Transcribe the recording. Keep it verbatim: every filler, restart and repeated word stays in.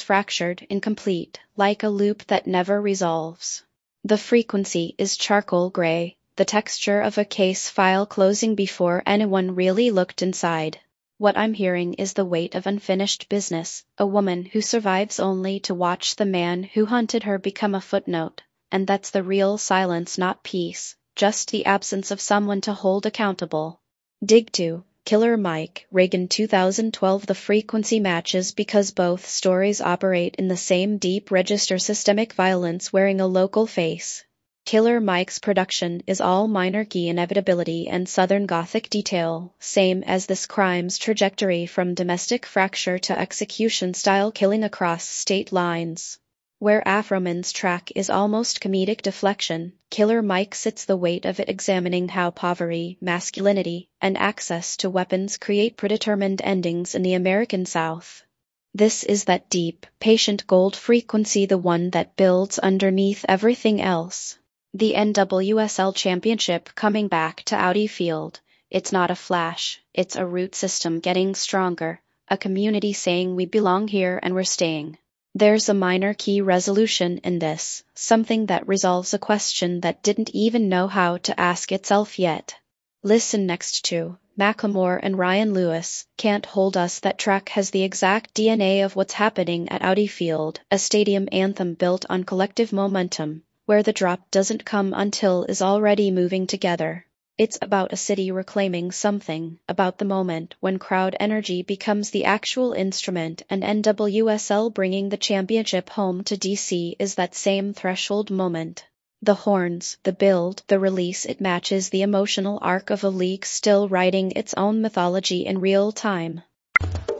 fractured, incomplete, like a loop that never resolves. The frequency is charcoal gray, the texture of a case file closing before anyone really looked inside. What I'm hearing is the weight of unfinished business, a woman who survives only to watch the man who hunted her become a footnote, and that's the real silence, not peace, just the absence of someone to hold accountable. Dig two. Killer Mike, Reagan two thousand twelve. The frequency matches because both stories operate in the same deep register, systemic violence wearing a local face. Killer Mike's production is all minarchy, inevitability, and Southern Gothic detail, same as this crime's trajectory from domestic fracture to execution-style killing across state lines. Where Afroman's track is almost comedic deflection, Killer Mike sits the weight of it, examining how poverty, masculinity, and access to weapons create predetermined endings in the American South. This is that deep, patient gold frequency, the one that builds underneath everything else. The N W S L Championship coming back to Audi Field. It's not a flash, it's a root system getting stronger, a community saying we belong here and we're staying. There's a minor key resolution in this, something that resolves a question that didn't even know how to ask itself yet. Listen next to Macklemore and Ryan Lewis, Can't Hold Us. That track has the exact D N A of what's happening at Audi Field, a stadium anthem built on collective momentum, where the drop doesn't come until is already moving together. It's about a city reclaiming something, about the moment when crowd energy becomes the actual instrument, and N W S L bringing the championship home to D C is that same threshold moment. The horns, the build, the release, it matches the emotional arc of a league still writing its own mythology in real time.